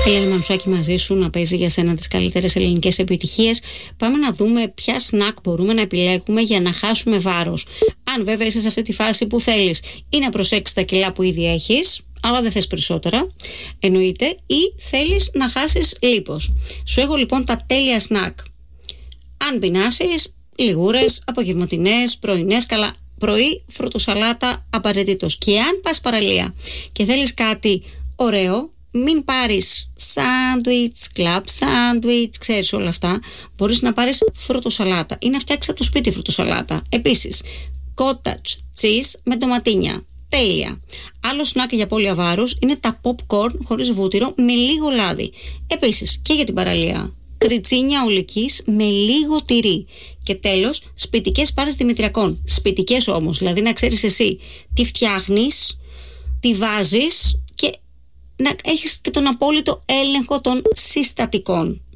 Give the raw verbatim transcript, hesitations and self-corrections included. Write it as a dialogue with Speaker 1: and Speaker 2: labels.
Speaker 1: Έλενα Μανουσάκη μαζί σου να παίζει για σένα τις καλύτερες ελληνικές επιτυχίες. Πάμε να δούμε ποια σνακ μπορούμε να επιλέγουμε για να χάσουμε βάρος. Αν βέβαια είσαι σε αυτή τη φάση που θέλεις ή να προσέξεις τα κιλά που ήδη έχεις, αλλά δεν θες περισσότερα, εννοείται, ή θέλεις να χάσεις λίπος. Σου έχω λοιπόν τα τέλεια σνακ. Αν πεινάσεις, λιγούρες, απογευματινές, πρωινές, καλά. Πρωί, φρουτοσαλάτα απαραίτητος. Και αν πας παραλία και θέλεις κάτι ωραίο, μην πάρεις σάντουιτς, κλαμπ σάντουιτς, ξέρεις όλα αυτά. Μπορείς να πάρεις φρουτοσαλάτα ή να φτιάξεις από το σπίτι φρουτοσαλάτα. Επίσης, cottage cheese με ντοματίνια. Τέλεια. Άλλο σνακ για απώλεια βάρους είναι τα popcorn χωρίς βούτυρο με λίγο λάδι. Επίσης, και για την παραλία, κριτσίνια ολικής με λίγο τυρί. Και τέλος, σπιτικές πάρες δημητριακών. Σπιτικές όμως, δηλαδή να ξέρεις εσύ τι φτιάχνεις, τι βάζεις και να έχεις και τον απόλυτο έλεγχο των συστατικών.